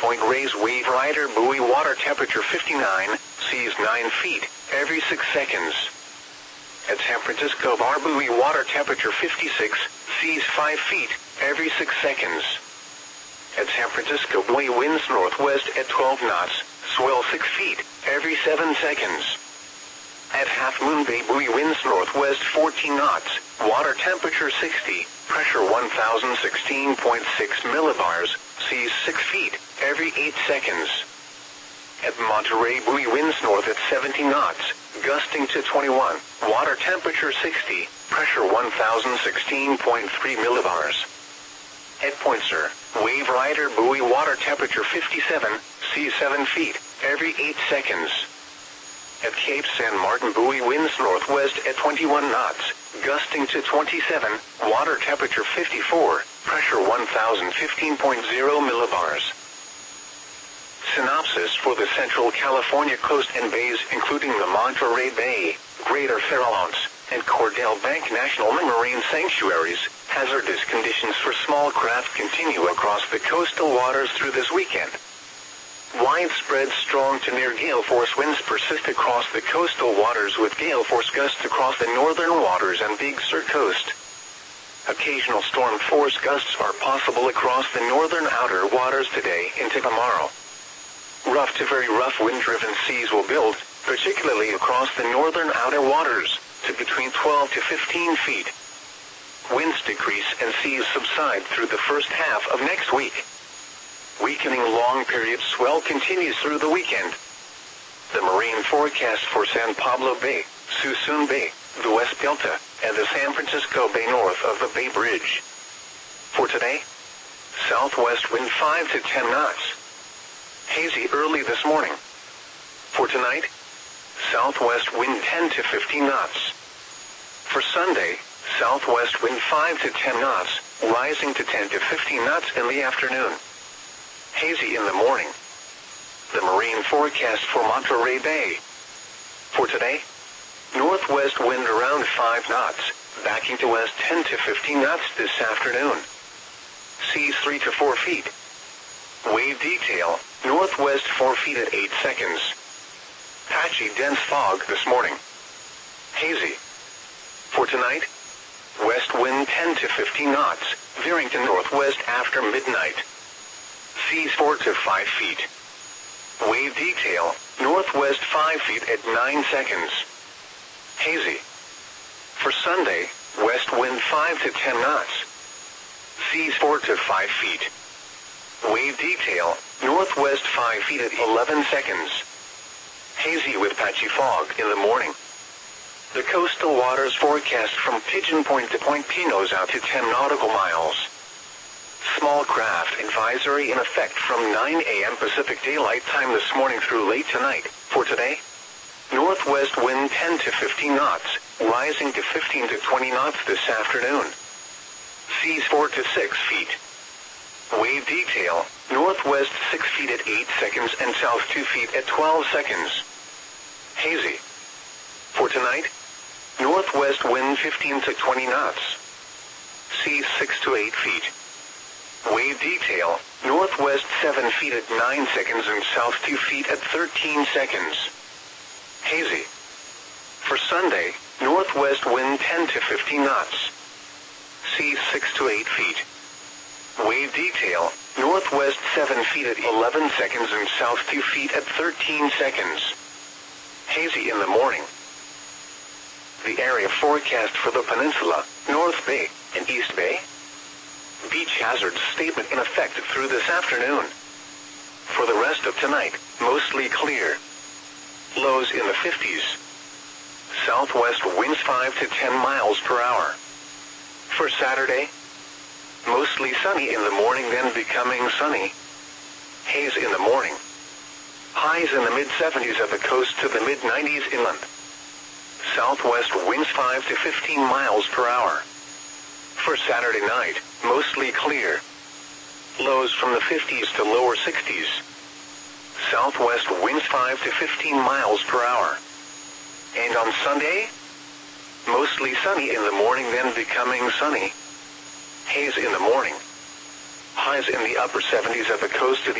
Point Reyes Wave Rider buoy, water temperature 59, seas 9 feet, every 6 seconds. At San Francisco Bar buoy, water temperature 56, seas 5 feet, every 6 seconds. At San Francisco buoy, winds northwest at 12 knots, swell 6 feet, every 7 seconds. At Half Moon Bay buoy, winds northwest 14 knots, water temperature 60, pressure 1016.6 millibars, seas 6 feet, every 8 seconds. At Monterey buoy, winds north at 17 knots, gusting to 21, water temperature 60, pressure 1016.3 millibars. At Point Sur, Wave Rider buoy, water temperature 57, seas 7 feet, every 8 seconds. At Cape San Martin buoy, winds northwest at 21 knots, gusting to 27, water temperature 54, pressure 1015.0 millibars. Synopsis for the Central California coast and bays, including the Monterey Bay, Greater Farallones, and Cordell Bank National Marine Sanctuaries. Hazardous conditions for small craft continue across the coastal waters through this weekend. Widespread strong to near gale force winds persist across the coastal waters, with gale force gusts across the northern waters and Big Sur coast. Occasional storm force gusts are possible across the northern outer waters today into tomorrow. Rough to very rough wind-driven seas will build, particularly across the northern outer waters, to between 12 to 15 feet. Winds decrease and seas subside through the first half of next week. Weakening long-period swell continues through the weekend. The marine forecast for San Pablo Bay, Suisun Bay, the West Delta, and the San Francisco Bay north of the Bay Bridge. For today, southwest wind 5 to 10 knots. Hazy early this morning. For tonight, southwest wind 10 to 15 knots. For Sunday, southwest wind 5 to 10 knots, rising to 10 to 15 knots in the afternoon. Hazy in the morning. The marine forecast for Monterey Bay. For today, northwest wind around 5 knots, backing to west 10 to 15 knots this afternoon. Seas 3 to 4 feet. Wave detail, northwest 4 feet at 8 seconds. Patchy dense fog this morning. Hazy. For tonight, west wind 10 to 15 knots, veering to northwest after midnight. Seas 4 to 5 feet. Wave detail, northwest 5 feet at 9 seconds. Hazy. For Sunday, west wind 5 to 10 knots. Seas 4 to 5 feet. Wave detail, northwest 5 feet at 11 seconds. Hazy with patchy fog in the morning. The coastal waters forecast from Pigeon Point to Point Pinos out to 10 nautical miles. Small craft advisory in effect from 9 a.m. Pacific Daylight Time this morning through late tonight. For today, northwest wind 10 to 15 knots, rising to 15 to 20 knots this afternoon. Seas 4 to 6 feet. Wave detail, northwest 6 feet at 8 seconds and south 2 feet at 12 seconds. Hazy. For tonight, northwest wind 15 to 20 knots. Seas 6 to 8 feet. Wave detail, northwest 7 feet at 9 seconds and south 2 feet at 13 seconds. Hazy. For Sunday, northwest wind 10 to 15 knots. Seas 6 to 8 feet. Wave detail, northwest 7 feet at 11 seconds and south 2 feet at 13 seconds. Hazy in the morning. The area forecast for the peninsula, North Bay, and East Bay. Beach hazard statement in effect through this afternoon. For the rest of tonight, mostly clear. Lows in the 50s. Southwest winds 5 to 10 miles per hour. For Saturday, mostly sunny in the morning, then becoming sunny. Haze in the morning. Highs in the mid-70s at the coast to the mid-90s inland. Southwest winds 5 to 15 miles per hour. For Saturday night, mostly clear. Lows from the 50s to lower 60s. Southwest winds 5 to 15 miles per hour. And on Sunday, mostly sunny in the morning, then becoming sunny. Haze in the morning. Highs in the upper 70s at the coast to the